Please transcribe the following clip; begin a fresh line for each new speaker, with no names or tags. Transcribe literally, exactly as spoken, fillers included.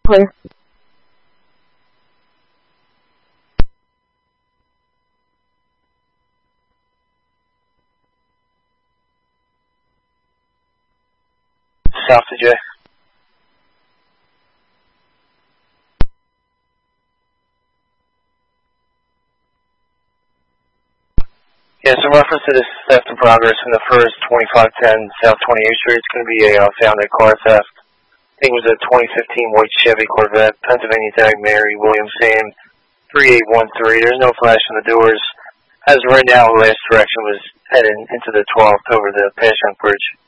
Clear.
South to J. Yes, in reference to this theft in progress in the first twenty-five ten South twenty-eighth Street, it's going to be a uh, founded car theft. I think it was a twenty fifteen white Chevy Corvette, Pennsylvania tag, Mary Williams, same three eight one three. There's no flash in the doors. As of right now, the last direction was heading into the twelfth over the Passyunk Bridge.